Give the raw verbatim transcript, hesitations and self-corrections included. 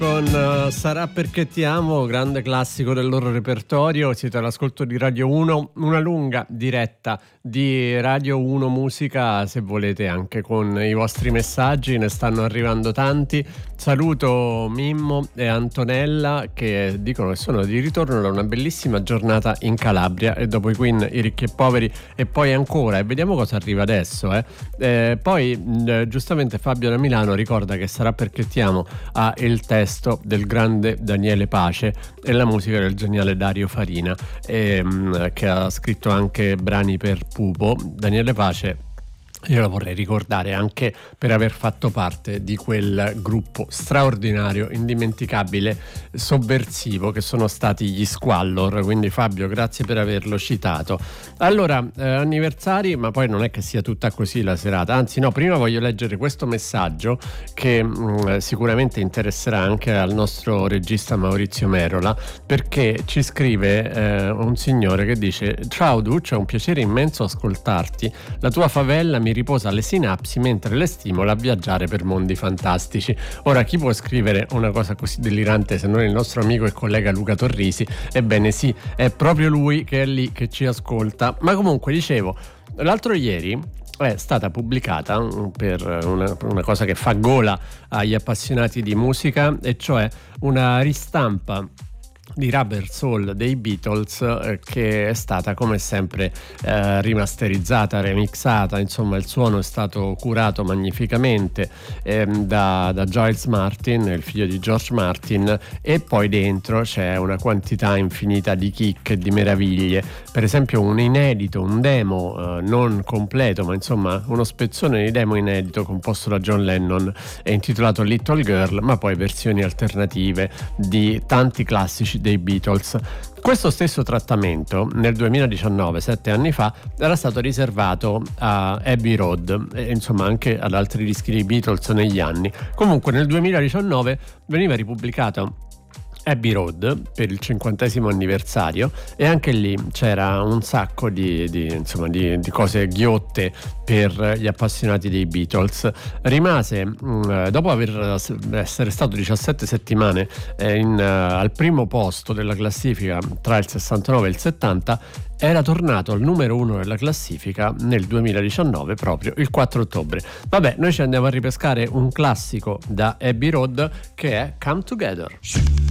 Con uh, Sarà perché ti amo, grande classico del loro repertorio. Siete all'ascolto di Radio uno, una lunga diretta di Radio uno Musica, se volete anche con i vostri messaggi, ne stanno arrivando tanti. Saluto Mimmo e Antonella che dicono che sono di ritorno da una bellissima giornata in Calabria e dopo i Queen, i ricchi e poveri e poi ancora, e vediamo cosa arriva adesso. Eh. Eh, poi eh, giustamente Fabio da Milano ricorda che Sarà perché ti amo ha il testo del grande Daniele Pace e la musica del geniale Dario Farina, ehm, che ha scritto anche brani per Pupo. Daniele Pace io lo vorrei ricordare anche per aver fatto parte di quel gruppo straordinario, indimenticabile, sovversivo che sono stati gli Squallor, quindi Fabio grazie per averlo citato. Allora, eh, anniversari, ma poi non è che sia tutta così la serata, anzi no, prima voglio leggere questo messaggio che mh, sicuramente interesserà anche al nostro regista Maurizio Merola, perché ci scrive eh, un signore che dice: ciao Duccio, è un piacere immenso ascoltarti, la tua favella mi riposa le sinapsi mentre le stimola a viaggiare per mondi fantastici. Ora, chi può scrivere una cosa così delirante se non il nostro amico e collega Luca Torrisi? Ebbene sì, è proprio lui che è lì che ci ascolta. Ma comunque, dicevo, l'altro ieri è stata pubblicata per una, una cosa che fa gola agli appassionati di musica, e cioè una ristampa di Rubber Soul dei Beatles, eh, che è stata come sempre eh, rimasterizzata, remixata, insomma il suono è stato curato magnificamente eh, da, da Giles Martin, il figlio di George Martin, e poi dentro c'è una quantità infinita di chicche e di meraviglie, per esempio un inedito, un demo eh, non completo ma insomma uno spezzone di demo inedito composto da John Lennon e intitolato Little Girl, ma poi versioni alternative di tanti classici dei Beatles. Questo stesso trattamento nel duemiladiciannove, sette anni fa, era stato riservato a Abbey Road e insomma anche ad altri dischi dei Beatles negli anni. Comunque nel duemiladiciannove veniva ripubblicato Abbey Road per il cinquantesimo anniversario e anche lì c'era un sacco di, di, insomma, di, di cose ghiotte per gli appassionati dei Beatles. Rimase mh, dopo aver essere stato diciassette settimane eh, in, uh, al primo posto della classifica tra il sessantanove e il settanta, era tornato al numero uno della classifica nel duemiladiciannove, proprio il quattro ottobre. Vabbè, noi ci andiamo a ripescare un classico da Abbey Road che è Come Together.